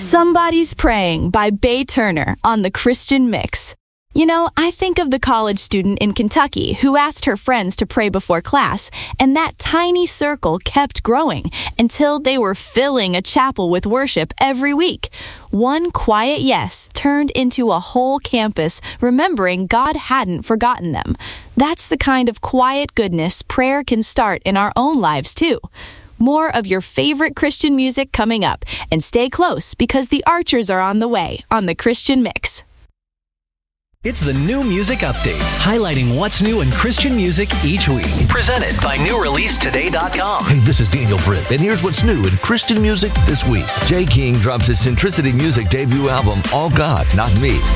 Somebody's Praying by Bay Turner on the Christian Mix. You know, I think of the college student in Kentucky who asked her friends to pray before class, and that tiny circle kept growing until they were filling a chapel with worship every week. One quiet yes turned into a whole campus remembering God hadn't forgotten them. That's the kind of quiet goodness prayer can start in our own lives, too. More of your favorite Christian music coming up, and stay close because the Archers are on the way on the Christian Mix. It's the New Music Update, highlighting what's new in Christian music each week. Presented by NewReleaseToday.com. Hey, this is Daniel Britt, and here's what's new in Christian music this week. Jay King drops his Centricity Music debut album, All God, Not Me.